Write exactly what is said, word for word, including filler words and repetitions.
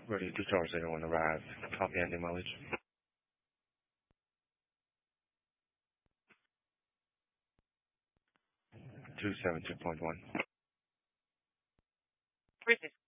Ready to charge zero one arrived. Copy and mileage. two seven two point one. British